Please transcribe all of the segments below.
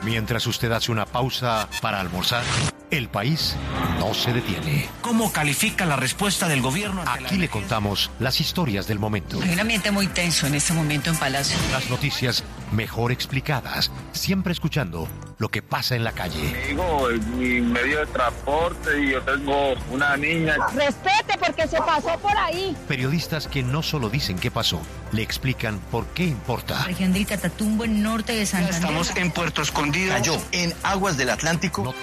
Mientras usted hace una pausa para almorzar, el país no se detiene. ¿Cómo califica la respuesta del gobierno? Aquí le contamos las historias del momento. Hay un ambiente muy tenso en este momento en Palacio. Las noticias mejor explicadas, siempre escuchando lo que pasa en la calle. Digo, es mi medio de transporte y yo tengo una niña. Respete porque se pasó por ahí. Periodistas que no solo dicen qué pasó, le explican por qué importa. Región del Catatumbo, en norte de Santander. Estamos en Puerto Escondido. Cayó en aguas del Atlántico. No.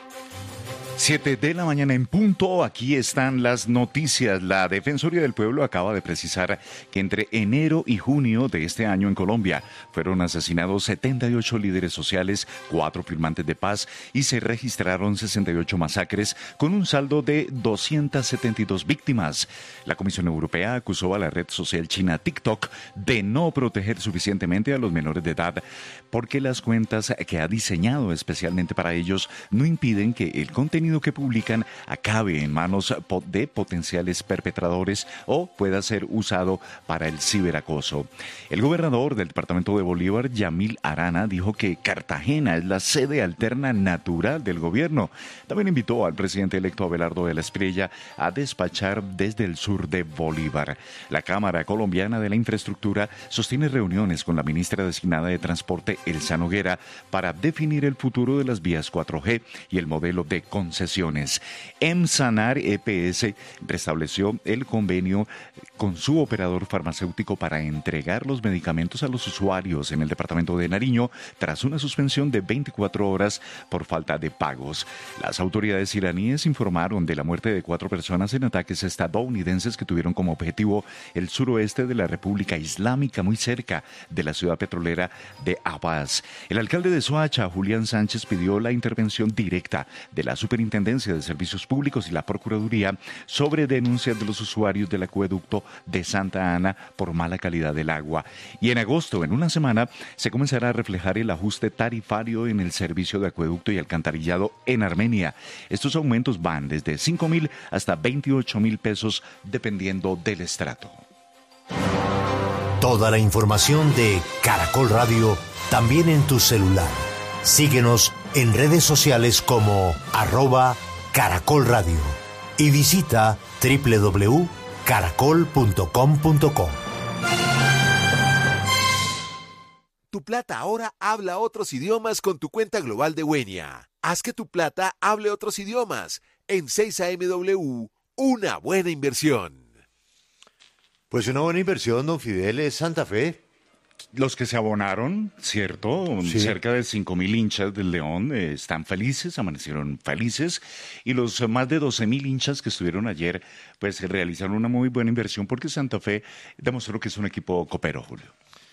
7 de la mañana en punto, aquí están las noticias. La Defensoría del Pueblo acaba de precisar que entre enero y junio de este año en Colombia fueron asesinados 78 líderes sociales, 4 firmantes de paz y se registraron 68 masacres con un saldo de 272 víctimas. La Comisión Europea acusó a la red social china TikTok de no proteger suficientemente a los menores de edad porque las cuentas que ha diseñado especialmente para ellos no impiden que el contenido que publican acabe en manos de potenciales perpetradores o pueda ser usado para el ciberacoso. El gobernador del departamento de Bolívar, Yamil Arana, dijo que Cartagena es la sede alterna natural del gobierno. También invitó al presidente electo Abelardo de la Espriella a despachar desde el sur de Bolívar. La Cámara Colombiana de la Infraestructura sostiene reuniones con la ministra designada de Transporte, Elsa Noguera, para definir el futuro de las vías 4G y el modelo de concesiones. Emsanar EPS restableció el convenio con su operador farmacéutico para entregar los medicamentos a los usuarios en el departamento de Nariño tras una suspensión de 24 horas por falta de pagos. Las autoridades iraníes informaron de la muerte de 4 personas en ataques estadounidenses que tuvieron como objetivo el suroeste de la República Islámica, muy cerca de la ciudad petrolera de Abbas. El alcalde de Soacha, Julián Sánchez, pidió la intervención directa de la Superintendencia de Servicios Públicos y la Procuraduría sobre denuncias de los usuarios del acueducto de Santa Ana por mala calidad del agua. Y en agosto, en una semana, se comenzará a reflejar el ajuste tarifario en el servicio de acueducto y alcantarillado en Armenia. Estos aumentos van desde 5.000 hasta 28.000 pesos dependiendo del estrato. Toda la información de Caracol Radio también en tu celular. Síguenos en redes sociales como @Caracol Radio y visita www.caracol.com.co. Tu plata ahora habla otros idiomas con tu cuenta global de Wenia. Haz que tu plata hable otros idiomas. En 6AMW, una buena inversión. Pues una buena inversión, don Fidel, es Santa Fe. Los que se abonaron, ¿cierto? Sí. Cerca de 5.000 hinchas del León están felices, amanecieron felices. Y los más de 12.000 hinchas que estuvieron ayer, pues realizaron una muy buena inversión porque Santa Fe demostró que es un equipo copero, Julio.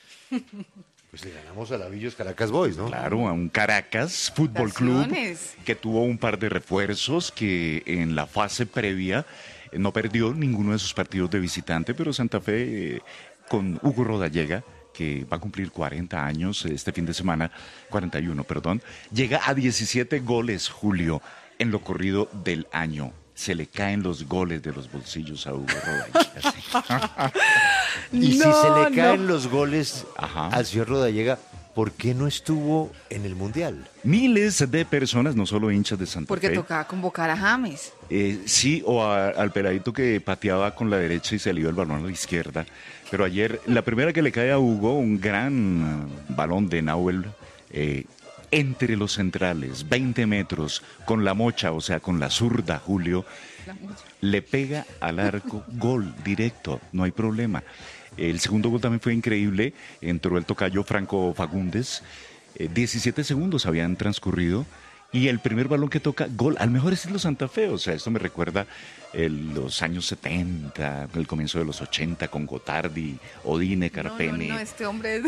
Pues le ganamos a la Villos Caracas Boys, ¿no? Claro, a un Caracas Fútbol Club que tuvo un par de refuerzos que en la fase previa no perdió ninguno de sus partidos de visitante, pero Santa Fe con Hugo Rodallega, que va a cumplir 40 años este fin de semana, 41, perdón, llega a 17 goles, Julio, en lo corrido del año. Se le caen los goles de los bolsillos a Hugo Rodallega. Y si se le caen los goles al señor Rodallega, ¿por qué no estuvo en el Mundial? Miles de personas, no solo hinchas de Santa Fe. Porque tocaba convocar a James. Sí, o al peladito que pateaba con la derecha y se le iba el balón a la izquierda. Pero ayer, la primera que le cae a Hugo, un gran balón de Nahuel, entre los centrales, 20 metros, con la mocha, o sea, con la zurda, Julio, le pega al arco, gol directo, no hay problema. El segundo gol también fue increíble, entró el tocayo Franco Fagundes, 17 segundos habían transcurrido, y el primer balón que toca, gol, al mejor estilo Santa Fe, o sea, esto me recuerda los años 70, el comienzo de los 80, con Gotardi, Odine, Carpene. No, este hombre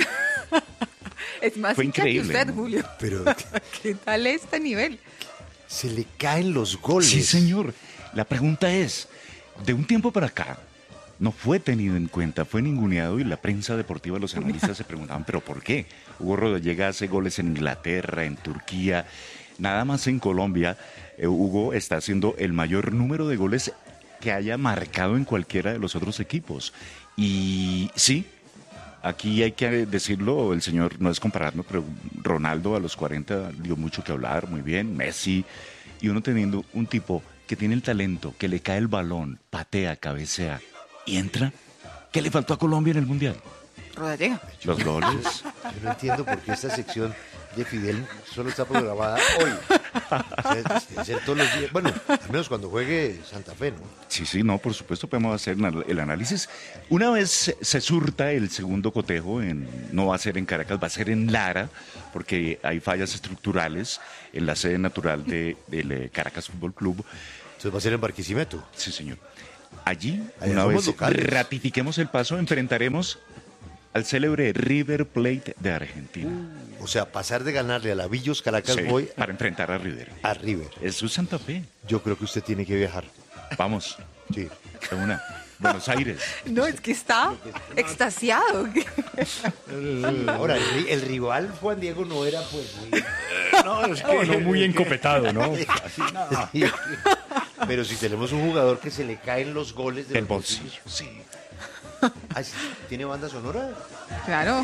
es más fue increíble, que usted, ¿no? Julio. Pero ¿qué tal este nivel? Se le caen los goles. Sí, señor. La pregunta es, de un tiempo para acá, no fue tenido en cuenta, fue ninguneado y la prensa deportiva, los analistas se preguntaban, ¿pero por qué? Hugo Rodallega hace goles en Inglaterra, en Turquía, nada más en Colombia. Hugo está haciendo el mayor número de goles que haya marcado en cualquiera de los otros equipos. Y sí, aquí hay que decirlo, el señor, no es compararnos, pero Ronaldo a los 40 dio mucho que hablar, muy bien, Messi, y uno teniendo un tipo que tiene el talento, que le cae el balón, patea, cabecea y entra. ¿Qué le faltó a Colombia en el Mundial? Rodallega. Los goles. Yo no entiendo por qué esta sección de Fidel solo está programada hoy. O sea, debe ser todos los días. Bueno, al menos cuando juegue Santa Fe, ¿no? Sí, no, por supuesto podemos hacer el análisis. Una vez se surta el segundo cotejo, no va a ser en Caracas, va a ser en Lara, porque hay fallas estructurales en la sede natural del Caracas Fútbol Club. Entonces va a ser en Barquisimeto. Sí, señor. Allí, Allá una somos vez locales. ratifiquemos el paso, enfrentaremos al célebre River Plate de Argentina. O sea, pasar de ganarle a la Villos Caracas Sí, Boy para enfrentar a River. a River. Eso es Santa Fe. Yo creo que usted tiene que viajar. Vamos, Sí. de una. Buenos Aires. No, es que está extasiado. Ahora, el rival Juan Diego no era pues muy... No, muy encopetado, ¿no? Sí. Pero si tenemos un jugador que se le caen los goles de Del los bolsillo, bolsillos. sí. Ay, ¿tiene banda sonora? Claro.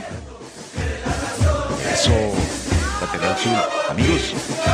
Eso, lateral sur. Amigos,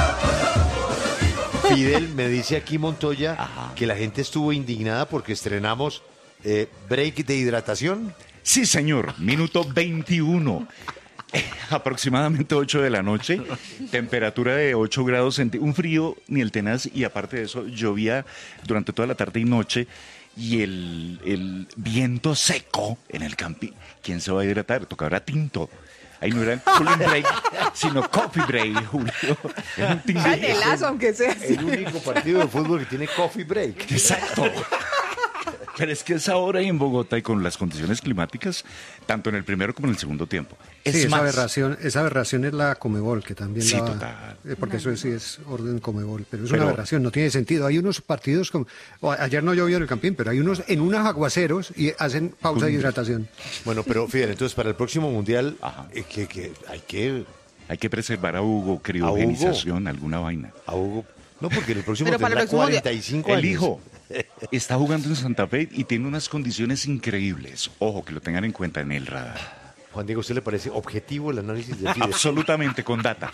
Fidel, me dice aquí Montoya Ajá. que la gente estuvo indignada porque estrenamos break de hidratación. sí señor, minuto 21. Aproximadamente 8 de la noche, temperatura de 8 grados centígrados, un frío ni el tenaz, y aparte de eso llovía durante toda la tarde y noche, y el viento seco en el camping. ¿Quién se va a hidratar? Tocaba tinto. Ahí no era cooling break, sino coffee break, Julio. Era un tinto. Canelazo, aunque sea así. El único partido de fútbol que tiene coffee break. Exacto. Pero es que es ahora y en Bogotá y con las condiciones climáticas, tanto en el primero como en el segundo tiempo. Es Sí, más, esa aberración es la Comebol, que también Sí, la... total. Porque eso sí es orden Comebol, pero es Pero- una aberración, no tiene sentido. Hay unos partidos como... Ayer no llovió en el Campín, pero hay unos en unos aguaceros y hacen pausa de hidratación. Bueno, pero Fidel, entonces para el próximo Mundial Ajá. que hay que... hay que preservar a Hugo, criogenización, alguna vaina. A Hugo... No, porque en el próximo Pero para tendrá el próximo día- 45 años. El hijo está jugando en Santa Fe y tiene unas condiciones increíbles. Ojo, que lo tengan en cuenta en el radar. Juan Diego, ¿a usted le parece objetivo el análisis de Fidel? Absolutamente, con data.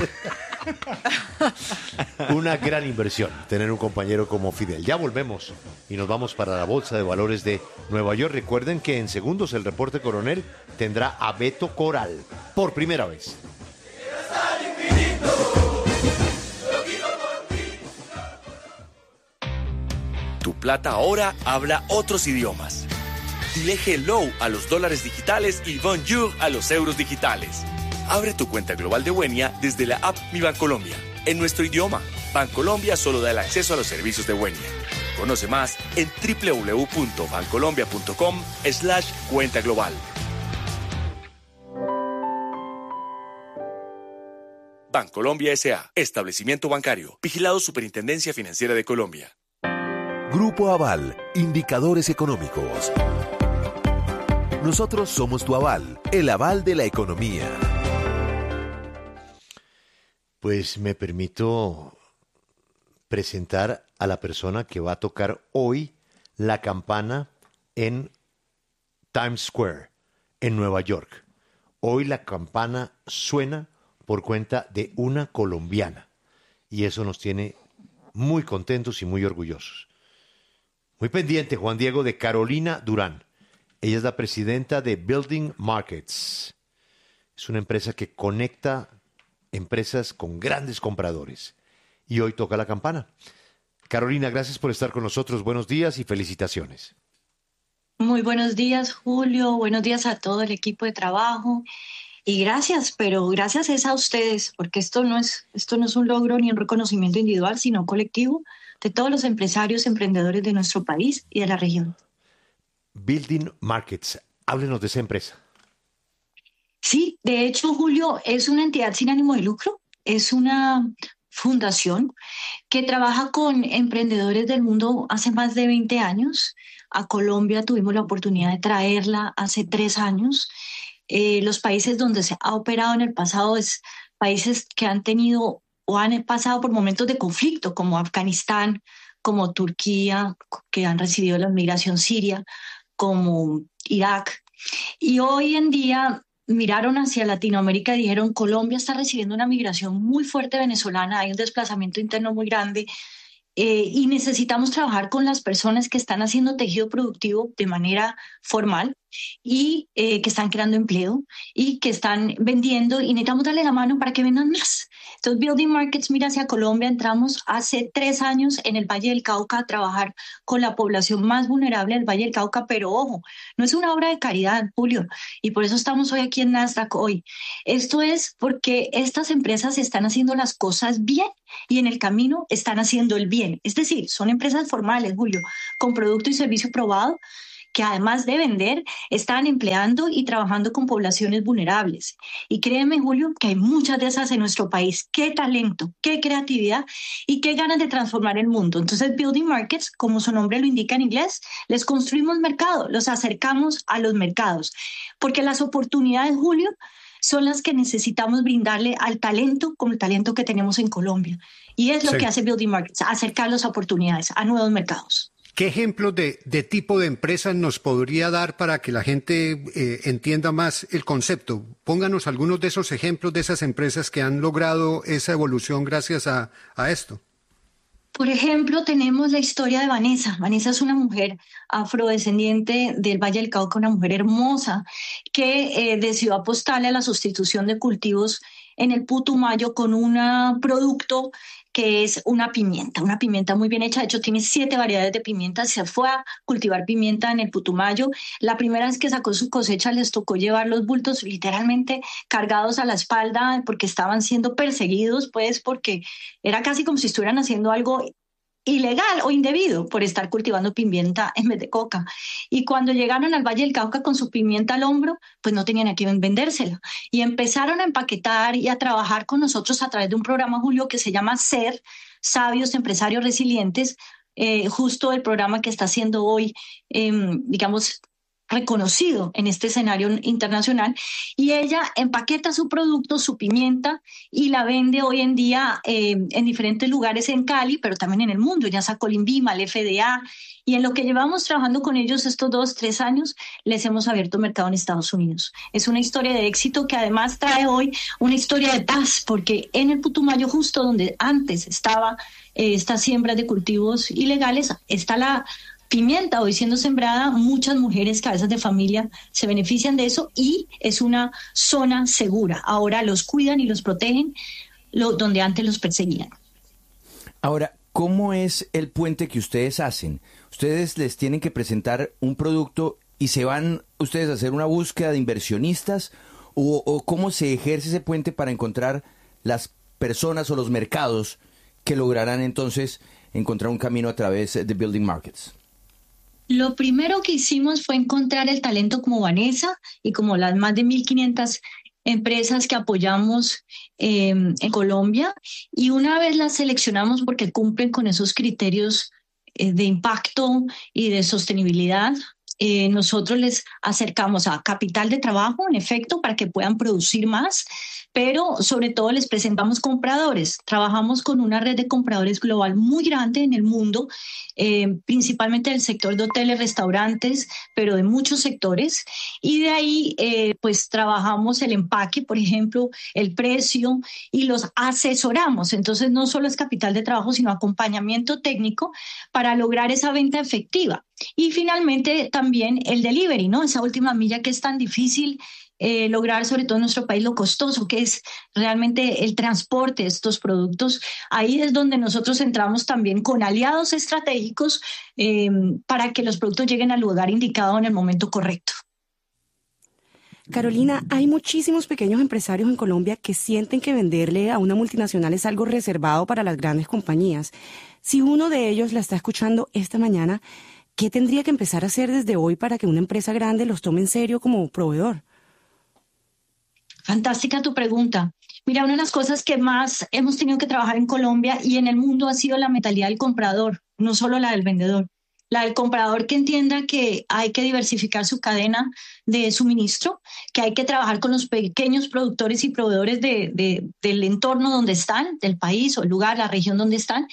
Una gran inversión tener un compañero como Fidel. Ya volvemos y nos vamos para la Bolsa de Valores de Nueva York. Recuerden que en segundos el reporte coronel tendrá a Beto Coral por primera vez. Tu plata ahora habla otros idiomas. Dile hello a los dólares digitales y bonjour a los euros digitales. Abre tu cuenta global de Buenia desde la app Mi Bancolombia. En nuestro idioma, Bancolombia solo da el acceso a los servicios de Buenia. Conoce más en www.bancolombia.com/cuenta global. Bancolombia S.A. Establecimiento bancario. Vigilado Superintendencia Financiera de Colombia. Grupo Aval, indicadores económicos. Nosotros somos tu aval, el aval de la economía. Pues me permito presentar a la persona que va a tocar hoy la campana en Times Square, en Nueva York. Hoy la campana suena por cuenta de una colombiana y eso nos tiene muy contentos y muy orgullosos. Muy pendiente, Juan Diego, de Carolina Durán. Ella es la presidenta de Building Markets. Es una empresa que conecta empresas con grandes compradores. Y hoy toca la campana. Carolina, gracias por estar con nosotros. Buenos días y felicitaciones. Muy buenos días, Julio. Buenos días a todo el equipo de trabajo. Y gracias, pero gracias es a ustedes, porque esto no es un logro ni un reconocimiento individual, sino colectivo de todos los empresarios, emprendedores de nuestro país y de la región. Building Markets, háblenos de esa empresa. Sí, de hecho, Julio, es una entidad sin ánimo de lucro, es una fundación que trabaja con emprendedores del mundo hace más de 20 años. A Colombia tuvimos la oportunidad de traerla hace 3 años. Los países donde se ha operado en el pasado es países que han tenido o han pasado por momentos de conflicto, como Afganistán, como Turquía, que han recibido la migración siria, como Irak, Y hoy en día miraron hacia Latinoamérica y dijeron, Colombia está recibiendo una migración muy fuerte venezolana, hay un desplazamiento interno muy grande. Y necesitamos trabajar con las personas que están haciendo tejido productivo de manera formal y que están creando empleo y que están vendiendo, y necesitamos darle la mano para que vendan más. Entonces, Building Markets mira hacia Colombia. Entramos hace 3 años en el Valle del Cauca a trabajar con la población más vulnerable del Valle del Cauca, pero ojo, no es una obra de caridad, Julio, y por eso estamos hoy aquí en Nasdaq hoy. Esto es porque estas empresas están haciendo las cosas bien y en el camino están haciendo el bien. Es decir, son empresas formales, Julio, con producto y servicio probado, que además de vender, están empleando y trabajando con poblaciones vulnerables. Y créeme, Julio, que hay muchas de esas en nuestro país. ¡Qué talento, qué creatividad y qué ganas de transformar el mundo! Entonces, Building Markets, como su nombre lo indica en inglés, les construimos mercado, los acercamos a los mercados. Porque las oportunidades, Julio, son las que necesitamos brindarle al talento, como el talento que tenemos en Colombia. Y es lo que hace Building Markets, acercar las oportunidades a nuevos mercados. ¿Qué ejemplos de tipo de empresas nos podría dar para que la gente entienda más el concepto? Pónganos algunos de esos ejemplos de esas empresas que han logrado esa evolución gracias a esto. Por ejemplo, tenemos la historia de Vanessa. Vanessa es una mujer afrodescendiente del Valle del Cauca, una mujer hermosa que decidió apostarle a la sustitución de cultivos en el Putumayo con un producto que es una pimienta muy bien hecha. De hecho, tiene 7 variedades de pimienta. Se fue a cultivar pimienta en el Putumayo. La primera vez que sacó su cosecha les tocó llevar los bultos literalmente cargados a la espalda porque estaban siendo perseguidos, pues porque era casi como si estuvieran haciendo algo ilegal o indebido por estar cultivando pimienta en vez de coca. Y cuando llegaron al Valle del Cauca con su pimienta al hombro, pues no tenían a quién vendérsela. Y empezaron a empaquetar y a trabajar con nosotros a través de un programa, Julio, que se llama SER, Sabios Empresarios Resilientes, justo el programa que está haciendo hoy, digamos, reconocido en este escenario internacional, y ella empaqueta su producto, su pimienta, y la vende hoy en día en diferentes lugares en Cali, pero también en el mundo. Ya sacó el INVIMA, el FDA, y en lo que llevamos trabajando con ellos estos 2-3 años, les hemos abierto mercado en Estados Unidos. Es una historia de éxito que además trae hoy una historia de paz, porque en el Putumayo, justo donde antes estaba estas siembras de cultivos ilegales, está la pimienta hoy siendo sembrada. Muchas mujeres, cabezas de familia, se benefician de eso y es una zona segura. Ahora los cuidan y los protegen donde antes los perseguían. Ahora, ¿cómo es el puente que ustedes hacen? Ustedes les tienen que presentar un producto y se van ustedes a hacer una búsqueda de inversionistas, o ¿cómo se ejerce ese puente para encontrar las personas o los mercados que lograrán entonces encontrar un camino a través de Building Markets? Lo primero que hicimos fue encontrar el talento como Vanessa y como las más de 1.500 empresas que apoyamos en Colombia, y una vez las seleccionamos porque cumplen con esos criterios de impacto y de sostenibilidad, nosotros les acercamos a capital de trabajo, en efecto, para que puedan producir más, pero sobre todo les presentamos compradores. Trabajamos con una red de compradores global muy grande en el mundo, principalmente del sector de hoteles, restaurantes, pero de muchos sectores, y de ahí pues trabajamos el empaque, por ejemplo, el precio, y los asesoramos. Entonces no solo es capital de trabajo, sino acompañamiento técnico para lograr esa venta efectiva. Y finalmente también el delivery, ¿no? Esa última milla que es tan difícil lograr, sobre todo en nuestro país, lo costoso que es realmente el transporte de estos productos. Ahí es donde nosotros entramos también con aliados estratégicos para que los productos lleguen al lugar indicado en el momento correcto. Carolina, hay muchísimos pequeños empresarios en Colombia que sienten que venderle a una multinacional es algo reservado para las grandes compañías. Si uno de ellos la está escuchando esta mañana, ¿qué tendría que empezar a hacer desde hoy para que una empresa grande los tome en serio como proveedor? Fantástica tu pregunta. Mira, una de las cosas que más hemos tenido que trabajar en Colombia y en el mundo ha sido la mentalidad del comprador, no solo la del vendedor. La del comprador que entienda que hay que diversificar su cadena de suministro, que hay que trabajar con los pequeños productores y proveedores del entorno donde están, del país o el lugar, la región donde están,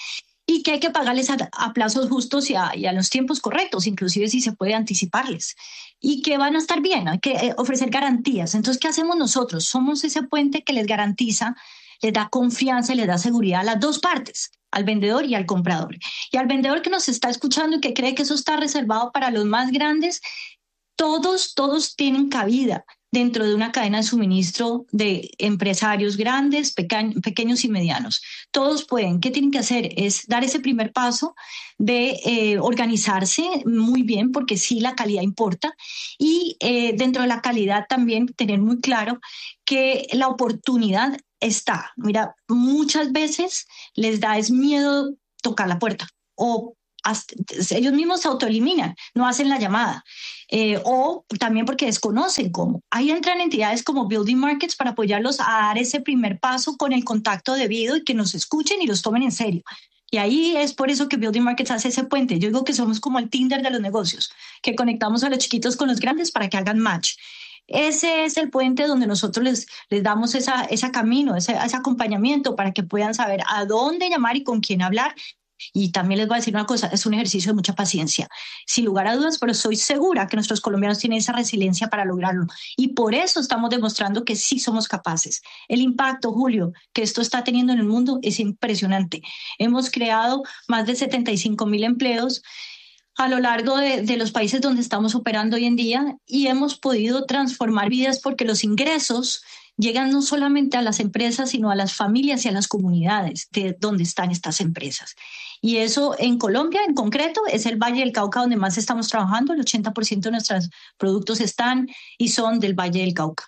y que hay que pagarles a plazos justos y a los tiempos correctos, inclusive si se puede anticiparles, y que van a estar bien, hay que ofrecer garantías. Entonces, ¿qué hacemos nosotros? Somos ese puente que les garantiza, les da confianza y les da seguridad a las dos partes, al vendedor y al comprador. Y al vendedor que nos está escuchando y que cree que eso está reservado para los más grandes, todos tienen cabida dentro de una cadena de suministro de empresarios grandes, pequeños y medianos. Todos pueden. ¿Qué tienen que hacer? Es dar ese primer paso de organizarse muy bien, porque sí, la calidad importa, y dentro de la calidad también tener muy claro que la oportunidad está. Mira, muchas veces les da miedo tocar la puerta, o ellos mismos se autoeliminan, no hacen la llamada, o también porque desconocen cómo. Ahí entran entidades como Building Markets para apoyarlos a dar ese primer paso con el contacto debido y que nos escuchen y los tomen en serio. Y ahí es por eso que Building Markets hace ese puente. Yo digo que somos como el Tinder de los negocios, que conectamos a los chiquitos con los grandes para que hagan match. Ese es el puente donde nosotros les damos ese camino, ese acompañamiento para que puedan saber a dónde llamar y con quién hablar. Y también les voy a decir una cosa, es un ejercicio de mucha paciencia, sin lugar a dudas, pero estoy segura que nuestros colombianos tienen esa resiliencia para lograrlo. Y por eso estamos demostrando que sí somos capaces. El impacto, Julio, que esto está teniendo en el mundo es impresionante. Hemos creado más de 75,000 empleos a lo largo de los países donde estamos operando hoy en día, y hemos podido transformar vidas porque los ingresos llegan no solamente a las empresas, sino a las familias y a las comunidades de donde están estas empresas. Y eso en Colombia, en concreto, es el Valle del Cauca donde más estamos trabajando. El 80% de nuestros productos están y son del Valle del Cauca.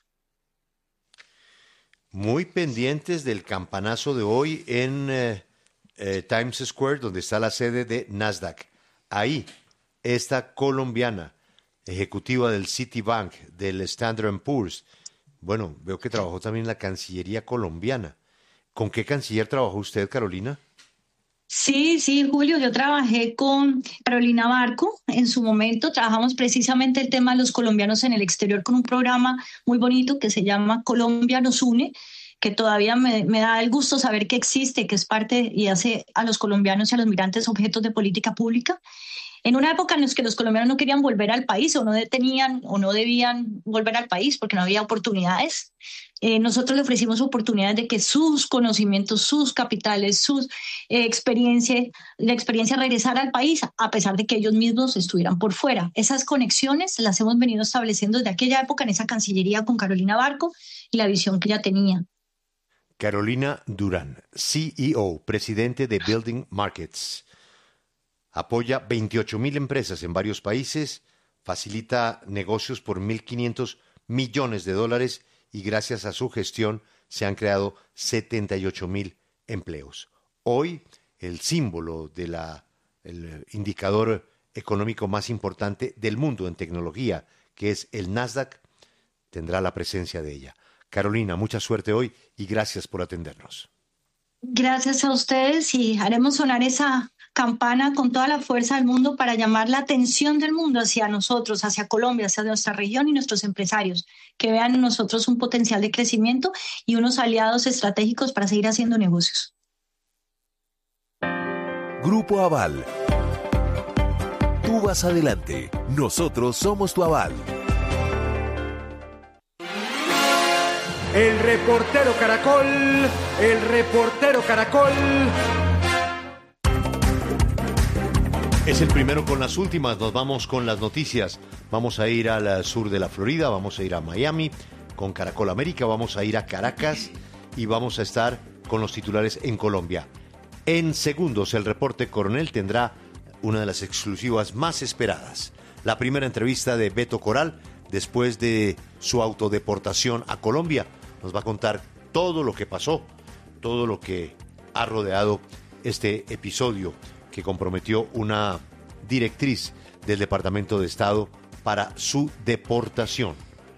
Muy pendientes del campanazo de hoy en Times Square, donde está la sede de Nasdaq. Ahí, esta colombiana, ejecutiva del Citibank, del Standard & Poor's. Bueno, veo que trabajó también en la Cancillería colombiana. ¿Con qué canciller trabajó usted, Carolina? Sí, Julio, yo trabajé con Carolina Barco en su momento. Trabajamos precisamente el tema de los colombianos en el exterior con un programa muy bonito que se llama Colombia nos une, que todavía me da el gusto saber que existe, que es parte y hace a los colombianos y a los migrantes objetos de política pública. En una época en la que los colombianos no querían volver al país o no debían volver al país porque no había oportunidades, nosotros le ofrecimos oportunidades de que sus conocimientos, sus capitales, sus la experiencia regresara al país a pesar de que ellos mismos estuvieran por fuera. Esas conexiones las hemos venido estableciendo desde aquella época en esa Cancillería con Carolina Barco y la visión que ella tenía. Carolina Durán, CEO, presidente de Building Markets. Apoya 28,000 empresas en varios países, facilita negocios por $1,500 millones y gracias a su gestión se han creado 78,000 empleos. Hoy, el símbolo el indicador económico más importante del mundo en tecnología, que es el Nasdaq, tendrá la presencia de ella. Carolina, mucha suerte hoy y gracias por atendernos. Gracias a ustedes y haremos sonar esa campana con toda la fuerza del mundo para llamar la atención del mundo hacia nosotros, hacia Colombia, hacia nuestra región y nuestros empresarios, que vean en nosotros un potencial de crecimiento y unos aliados estratégicos para seguir haciendo negocios. Grupo Aval. Tú vas adelante, nosotros somos tu aval. El reportero Caracol. Es el primero con las últimas, nos vamos con las noticias. Vamos a ir al sur de la Florida, vamos a ir a Miami con Caracol América, vamos a ir a Caracas y vamos a estar con los titulares en Colombia. En segundos, el reporte Coronel tendrá una de las exclusivas más esperadas. La primera entrevista de Beto Coral después de su autodeportación a Colombia. Nos va a contar todo lo que pasó, todo lo que ha rodeado este episodio que comprometió una directriz del Departamento de Estado para su deportación.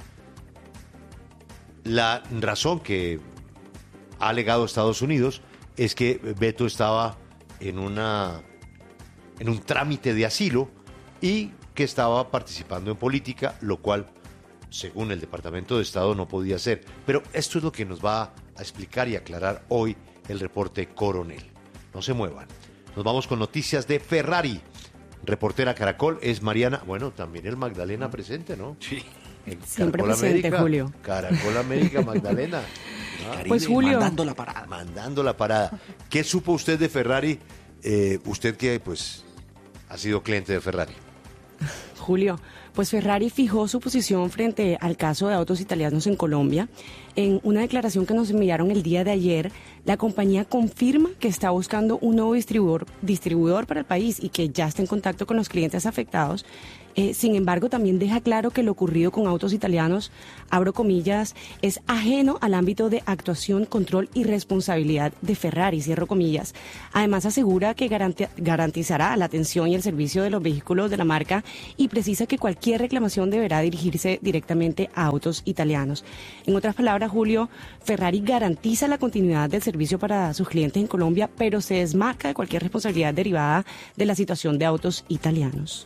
La razón que ha alegado Estados Unidos es que Beto estaba en un trámite de asilo y que estaba participando en política, lo cual, según el Departamento de Estado, no podía hacer. Pero esto es lo que nos va a explicar y aclarar hoy el reporte Coronel. No se muevan. Nos vamos con noticias de Ferrari. Reportera Caracol es Mariana. Bueno, también el Magdalena presente, ¿no? Sí. Siempre Caracol presente, América, Julio. Caracol América, Magdalena. Pues Julio. Mandando la parada. Mandando la parada. ¿Qué supo usted de Ferrari? Usted que pues ha sido cliente de Ferrari. Julio, pues Ferrari fijó su posición frente al caso de autos italianos en Colombia. En una declaración que nos enviaron el día de ayer, la compañía confirma que está buscando un nuevo distribuidor para el país y que ya está en contacto con los clientes afectados. Sin embargo, también deja claro que lo ocurrido con autos italianos, abro comillas, es ajeno al ámbito de actuación, control y responsabilidad de Ferrari, cierro comillas. Además, asegura que garantizará la atención y el servicio de los vehículos de la marca y precisa que cualquier reclamación deberá dirigirse directamente a autos italianos. En otras palabras, Julio, Ferrari garantiza la continuidad del servicio para sus clientes en Colombia, pero se desmarca de cualquier responsabilidad derivada de la situación de autos italianos.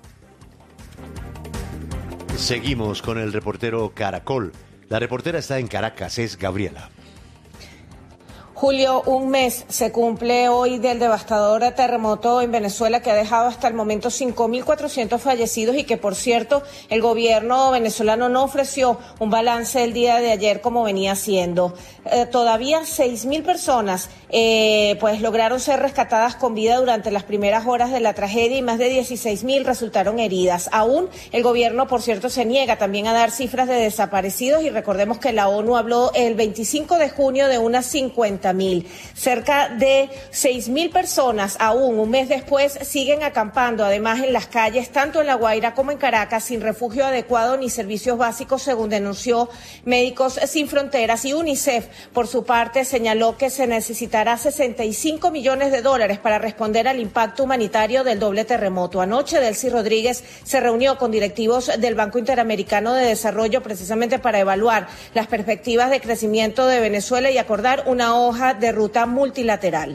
Seguimos con el reportero Caracol. La reportera está en Caracas, es Gabriela. Julio, un mes se cumple hoy del devastador terremoto en Venezuela que ha dejado hasta el momento 5.400 fallecidos y que, por cierto, el gobierno venezolano no ofreció un balance el día de ayer como venía haciendo. Todavía 6.000 personas pues lograron ser rescatadas con vida durante las primeras horas de la tragedia y más de 16.000 resultaron heridas. Aún el gobierno, por cierto, se niega también a dar cifras de desaparecidos y recordemos que la ONU habló el 25 de junio de unas 50.000. Cerca de 6.000 personas aún un mes después siguen acampando, además en las calles, tanto en La Guaira como en Caracas, sin refugio adecuado ni servicios básicos, según denunció Médicos Sin Fronteras. Y UNICEF, por su parte, señaló que se necesitará $65 millones para responder al impacto humanitario del doble terremoto. Anoche, Delcy Rodríguez se reunió con directivos del Banco Interamericano de Desarrollo precisamente para evaluar las perspectivas de crecimiento de Venezuela y acordar una hoja de ruta multilateral.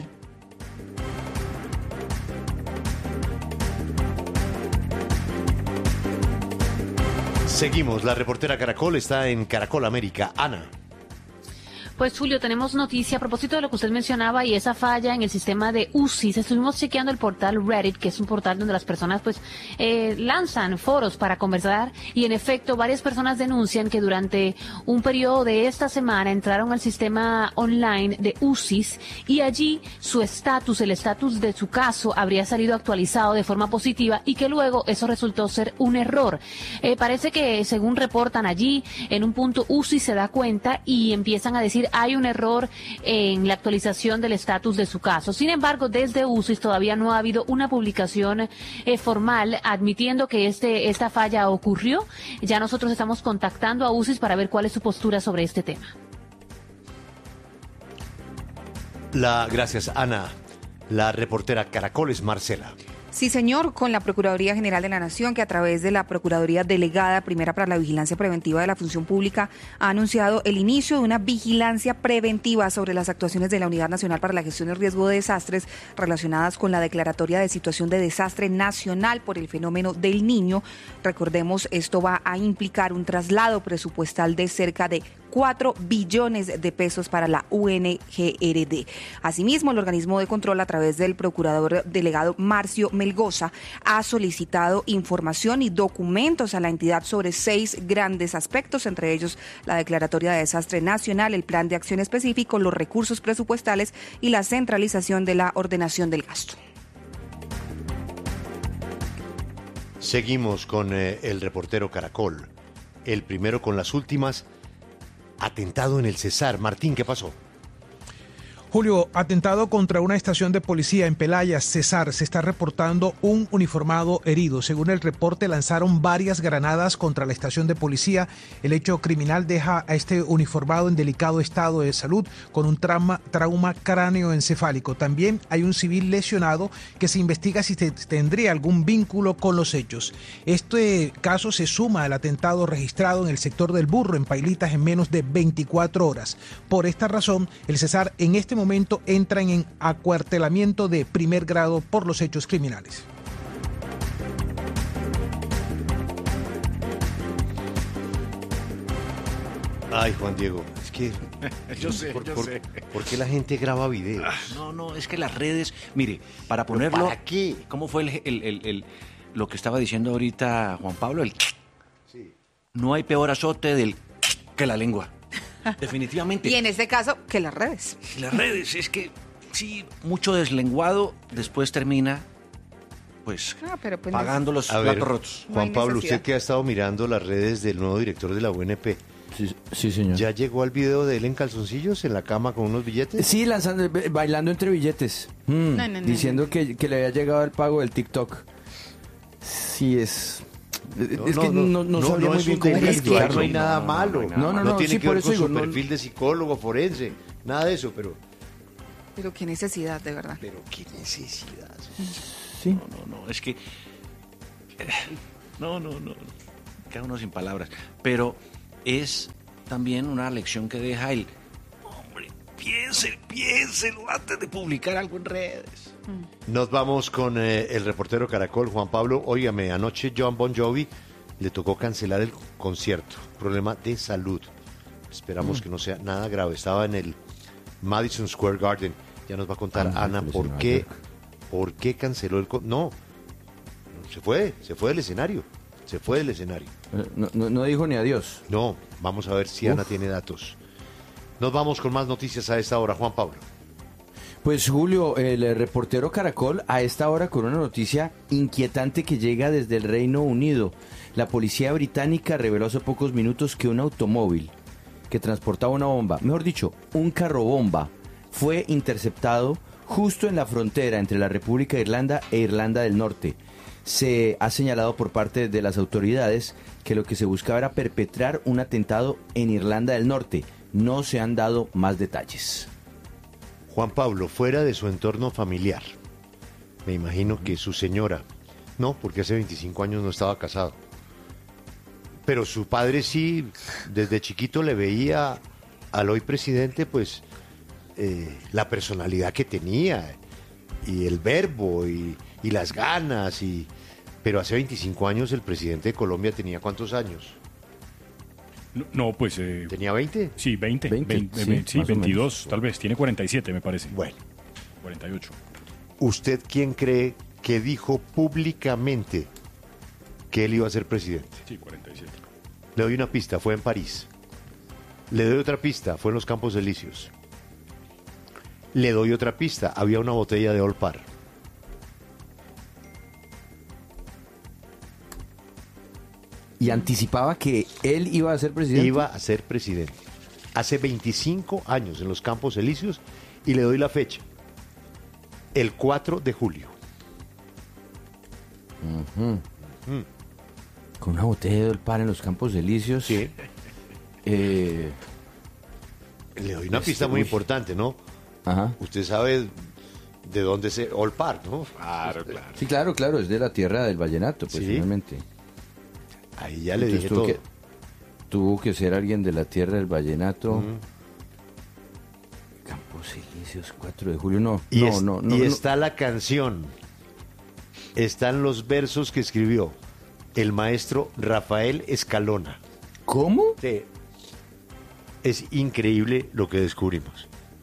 Seguimos, la reportera Caracol está en Caracol América. Ana. Pues Julio, tenemos noticia a propósito de lo que usted mencionaba y esa falla en el sistema de UCIS. Estuvimos chequeando el portal Reddit, que es un portal donde las personas pues lanzan foros para conversar y en efecto varias personas denuncian que durante un periodo de esta semana entraron al sistema online de UCIS y allí su estatus, el estatus de su caso habría salido actualizado de forma positiva y que luego eso resultó ser un error. Parece que según reportan allí, en un punto UCIS se da cuenta y empiezan a decir hay un error en la actualización del estatus de su caso. Sin embargo, desde UCIS todavía no ha habido una publicación formal admitiendo que esta falla ocurrió. Ya nosotros estamos contactando a UCIS para ver cuál es su postura sobre este tema. Gracias, Ana. La reportera Caracol es Marcela. Sí, señor, con la Procuraduría General de la Nación, que a través de la Procuraduría Delegada Primera para la Vigilancia Preventiva de la Función Pública ha anunciado el inicio de una vigilancia preventiva sobre las actuaciones de la Unidad Nacional para la Gestión del Riesgo de Desastres relacionadas con la declaratoria de situación de desastre nacional por el fenómeno del Niño. Recordemos, esto va a implicar un traslado presupuestal de cerca de 4 billones de pesos para la UNGRD. Asimismo, el organismo de control, a través del procurador delegado Marcio Melgoza, ha solicitado información y documentos a la entidad sobre 6 grandes aspectos, entre ellos la declaratoria de desastre nacional, el plan de acción específico, los recursos presupuestales y la centralización de la ordenación del gasto. Seguimos con el reportero Caracol, el primero con las últimas. Atentado en el Cesar. Martín, ¿qué pasó? Julio, atentado contra una estación de policía en Pelaya, Cesar. Se está reportando un uniformado herido. Según el reporte, lanzaron varias granadas contra la estación de policía. El hecho criminal deja a este uniformado en delicado estado de salud con un trauma cráneoencefálico. También hay un civil lesionado que se investiga si tendría algún vínculo con los hechos. Este caso se suma al atentado registrado en el sector del Burro, en Pailitas, en menos de 24 horas. Por esta razón, el Cesar en este momento entran en acuartelamiento de primer grado por los hechos criminales. Ay, Juan Diego, es ¿Qué? Yo sé. ¿Por qué la gente graba videos? No, es que las redes, mire, para ponerlo... ¿Para qué? ¿Cómo fue lo que estaba diciendo ahorita Juan Pablo? No hay peor azote que la lengua. Definitivamente. Y en este caso, que las redes. Las redes, es que sí, mucho deslenguado después termina pero pagando los platos rotos. Juan Pablo, usted que ha estado mirando las redes del nuevo director de la UNP. Sí, señor. ¿Ya llegó al video de él en calzoncillos en la cama con unos billetes? Sí, bailando entre billetes. Diciendo que le había llegado el pago del TikTok. Sí, es... que no sabría muy bien cómo calificarlo. No hay nada malo. No tiene sí, que ver por eso con su perfil de psicólogo forense. Nada de eso, pero... Pero qué necesidad, de verdad. Pero qué necesidad. Sí. No, es que... No. Queda uno sin palabras. Pero es también una lección que deja el... Hombre, piénselo antes de publicar algo en redes. Nos vamos con el reportero Caracol, Juan Pablo. Óigame, anoche John Bon Jovi le tocó cancelar el concierto. Problema de salud. Esperamos que no sea nada grave. Estaba en el Madison Square Garden. Ya nos va a contar Ana por qué canceló el concierto. No, se fue del escenario. No dijo ni adiós. No, vamos a ver si Ana tiene datos. Nos vamos con más noticias a esta hora, Juan Pablo. Pues Julio, el reportero Caracol a esta hora con una noticia inquietante que llega desde el Reino Unido. La policía británica reveló hace pocos minutos que un automóvil que transportaba una bomba, mejor dicho, un carro bomba, fue interceptado justo en la frontera entre la República de Irlanda e Irlanda del Norte. Se ha señalado por parte de las autoridades que lo que se buscaba era perpetrar un atentado en Irlanda del Norte. No se han dado más detalles. Juan Pablo, fuera de su entorno familiar, me imagino que su señora, no, porque hace 25 años no estaba casado, pero su padre sí, desde chiquito le veía al hoy presidente, pues, la personalidad que tenía, y el verbo, y las ganas, pero hace 25 años el presidente de Colombia tenía ¿cuántos años? No, pues... ¿Tenía 20? Sí, 20 sí, 22, tal vez. Tiene 47, me parece. Bueno. 48. ¿Usted quién cree que dijo públicamente que él iba a ser presidente? Sí, 47. Le doy una pista, fue en París. Le doy otra pista, fue en los Campos Elíseos. Le doy otra pista, había una botella de Old Par. ¿Y anticipaba que él iba a ser presidente? Iba a ser presidente. Hace 25 años en los Campos Elíseos, y le doy la fecha. El 4 de julio. Con una botella de Old Par en los Campos Elíseos. Sí. Le doy una pista muy importante, ¿no? Ajá. Usted sabe de dónde es Old Par, ¿no? Claro. Sí, claro, es de la tierra del vallenato, pues, finalmente. Ahí ya le dije todo. todo. Tuvo que ser alguien de la tierra del vallenato. Campos Elíseos, 4 de julio, no. Y está la canción. Están los versos que escribió el maestro Rafael Escalona. ¿Cómo? Sí. Es increíble lo que descubrimos.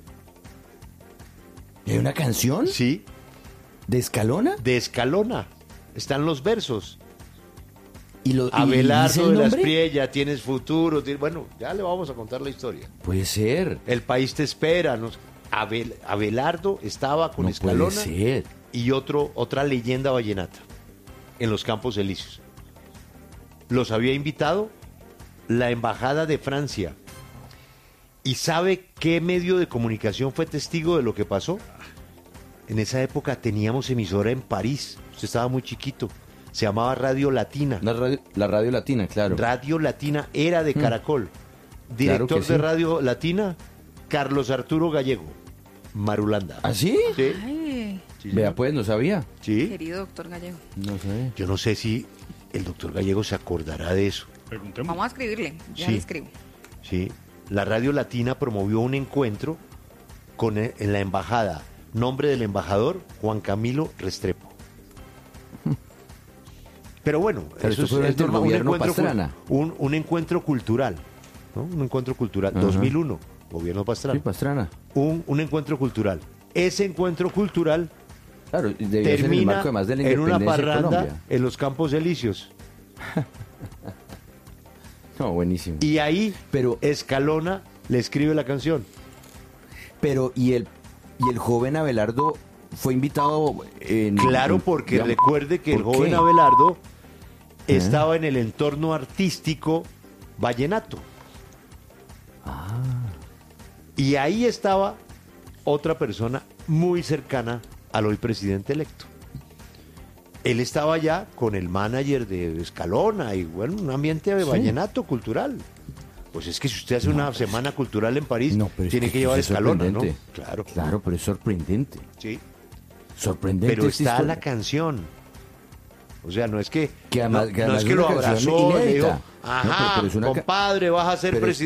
¿Hay una canción? Sí. ¿De Escalona? De Escalona. Están los versos. ¿Y Abelardo de la Espriella, tienes futuro. Bueno, ya le vamos a contar la historia. Puede ser. El país te espera. Abelardo estaba con Escalona. Puede ser. Y otra leyenda vallenata en los Campos Elíseos. Los había invitado la Embajada de Francia. ¿Y sabe qué medio de comunicación fue testigo de lo que pasó? En esa época teníamos emisora en París. Usted estaba muy chiquito. Se llamaba Radio Latina. La Radio Latina, claro. Radio Latina era de Caracol. Director claro de Radio Latina, Carlos Arturo Gallego, Marulanda. ¿Ah, sí? Sí. Ay, Sí, Vea, pues, no sabía. Sí. querido doctor Gallego. No sabía. Yo no sé si el doctor Gallego se acordará de eso. Preguntemos. Vamos a escribirle, ya Sí. le escribo. Sí. La Radio Latina promovió un encuentro en la embajada. Nombre del embajador, Juan Camilo Restrepo. Pero bueno, Pero eso esto fue durante el gobierno Pastrana. un encuentro cultural. ¿no? Un encuentro cultural. 2001, gobierno Pastrana. Sí, Pastrana. Un encuentro cultural. Ese encuentro cultural termina en una parranda en los Campos Elíseos. No, buenísimo. Y ahí Escalona le escribe la canción. Pero, ¿y el joven Abelardo fue invitado Claro, porque recuerde que el joven Abelardo estaba en el entorno artístico vallenato. Y ahí estaba otra persona muy cercana al hoy presidente electo. Él estaba allá con el manager de Escalona y bueno, un ambiente de vallenato cultural. Pues es que si usted hace una semana cultural en París, tiene que llevar Escalona, ¿no? Claro, pero es sorprendente. Sí. Sorprendente. Pero está la canción. O sea, no es que además, no es que lo abrazó, le dijo, ajá, pero es compadre, vas a ser presidente.